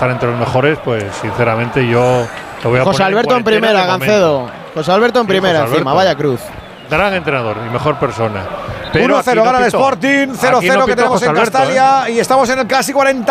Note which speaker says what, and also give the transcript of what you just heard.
Speaker 1: estar entre los mejores, pues sinceramente yo lo voy a
Speaker 2: José
Speaker 1: poner
Speaker 2: Alberto en primera, Gancedo. José Alberto en primera,
Speaker 1: José
Speaker 2: encima,
Speaker 1: Alberto.
Speaker 2: vaya cruz.
Speaker 1: Gran entrenador y mejor persona. Pero
Speaker 3: 1-0
Speaker 1: aquí no
Speaker 3: gana el
Speaker 1: pitó.
Speaker 3: Sporting, 0-0
Speaker 1: Aquí no
Speaker 3: que
Speaker 1: pitó
Speaker 3: tenemos
Speaker 1: José
Speaker 3: en
Speaker 1: Alberto,
Speaker 3: Castalia y estamos en el Clásico 40.